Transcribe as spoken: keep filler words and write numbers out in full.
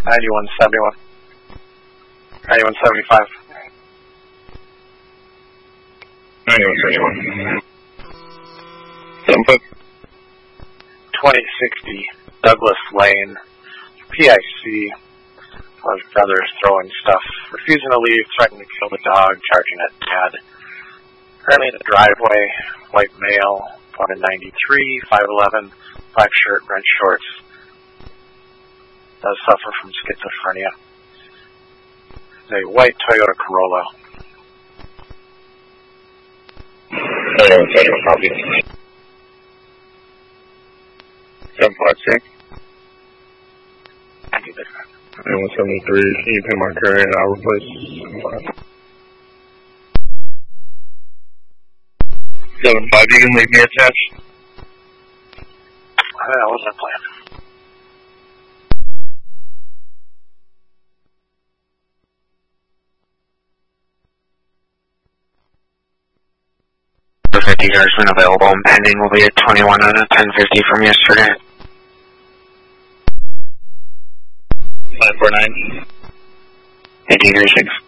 ninety-one seventy-one. ninety-one seventy-five. ninety-one seventy-one. Seven foot. twenty sixty Douglas Lane. P I C. Of brothers throwing stuff. Refusing to leave, threatening to kill the dog, charging at dad. Currently in the driveway. White male. Born in ninety-three, five eleven, black shirt, red shorts. Does suffer from schizophrenia. A white Toyota Corolla. ninety-one seventy-one, copy. seven five six. ninety-one seventy-three, can you pay my current? I'll replace seven five, you can leave me attached. That was our plan. fifty cars when available and pending will be at twenty-one out of ten fifty from yesterday. nine four nine. eighteen thirty-six.